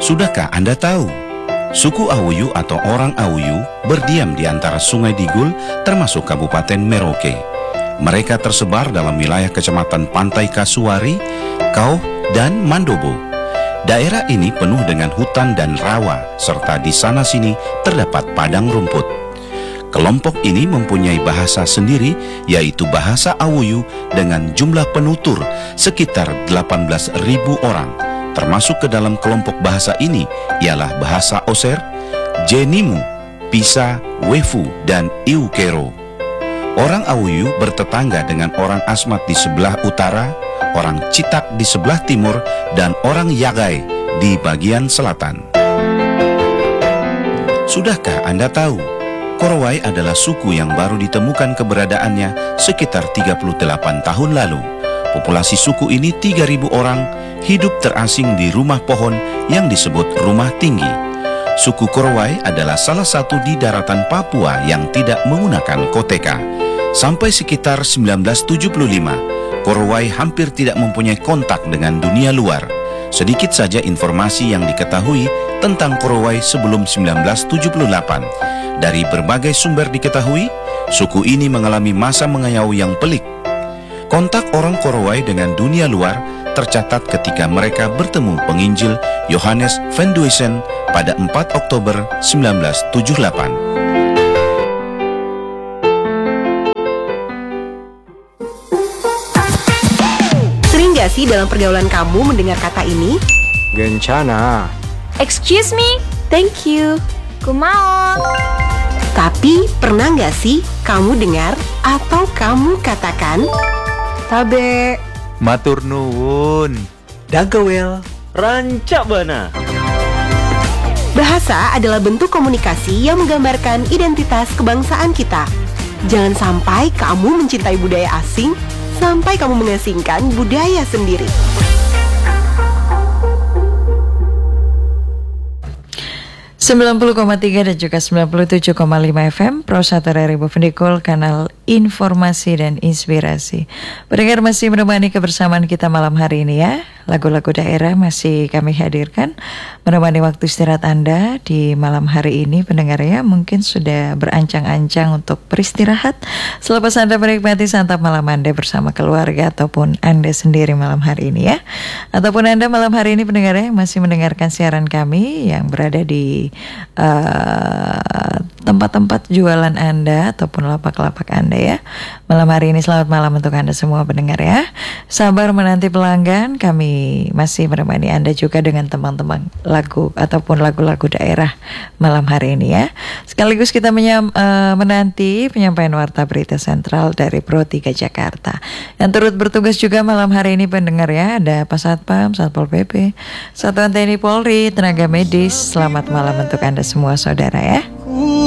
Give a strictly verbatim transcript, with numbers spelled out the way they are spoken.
Sudahkah Anda tahu? Suku Awuyu atau orang Awuyu berdiam di antara Sungai Digul termasuk Kabupaten Merauke. Mereka tersebar dalam wilayah kecamatan Pantai Kasuari, Kauh, dan Mandobo. Daerah ini penuh dengan hutan dan rawa, serta di sana-sini terdapat padang rumput. Kelompok ini mempunyai bahasa sendiri, yaitu bahasa Awuyu dengan jumlah penutur sekitar delapan belas ribu orang. Termasuk ke dalam kelompok bahasa ini ialah bahasa Oser, Jenimu, Pisa, Wefu, dan Iukero. Orang Awuyu bertetangga dengan orang Asmat di sebelah utara, orang Citak di sebelah timur, dan orang Yagai di bagian selatan. Sudahkah Anda tahu? Korowai adalah suku yang baru ditemukan keberadaannya sekitar tiga puluh delapan tahun lalu. Populasi suku ini tiga ribu orang, hidup terasing di rumah pohon yang disebut rumah tinggi. Suku Korowai adalah salah satu di daratan Papua yang tidak menggunakan koteka. Sampai sekitar sembilan belas tujuh puluh lima, Korowai hampir tidak mempunyai kontak dengan dunia luar. Sedikit saja informasi yang diketahui tentang Korowai sebelum sembilan belas tujuh puluh delapan. Dari berbagai sumber diketahui, suku ini mengalami masa mengayau yang pelik. Kontak orang Korowai dengan dunia luar tercatat ketika mereka bertemu penginjil Yohanes van Duysen pada empat Oktober sembilan belas tujuh puluh delapan. Sering gak sih dalam pergaulan kamu mendengar kata ini? Gencana. Excuse me. Thank you. Kumaha. Tapi pernah gak sih kamu dengar atau kamu katakan Tabe. Matur nuwun. Dagawel. Rancak bana. bahasa adalah bentuk komunikasi yang menggambarkan identitas kebangsaan kita. Jangan sampai kamu mencintai budaya asing sampai kamu mengasingkan budaya sendiri. sembilan puluh koma tiga dan juga sembilan puluh tujuh koma lima F M Pro satu dari Bovendikul, kanal informasi dan inspirasi. Pendengar masih menemani kebersamaan kita malam hari ini ya. Lagu-lagu daerah masih kami hadirkan menemani waktu istirahat Anda di malam hari ini. Pendengar ya, mungkin sudah berancang-ancang untuk beristirahat selepas Anda menikmati santap malam Anda bersama keluarga ataupun Anda sendiri malam hari ini ya. Ataupun Anda malam hari ini pendengar ya masih mendengarkan siaran kami yang berada di uh, tempat-tempat jualan Anda ataupun lapak-lapak Anda ya. Malam hari ini selamat malam untuk Anda semua pendengar ya. Sabar menanti pelanggan, kami masih menemani Anda juga dengan teman-teman lagu ataupun lagu-lagu daerah malam hari ini ya. Sekaligus kita menyam, uh, menanti penyampaian warta berita sentral dari Pro tiga Jakarta. Yang turut bertugas juga malam hari ini pendengar ya, ada Pak Satpam, Satpol P P, Satuan T N I Polri, tenaga medis. Selamat malam untuk Anda semua saudara ya.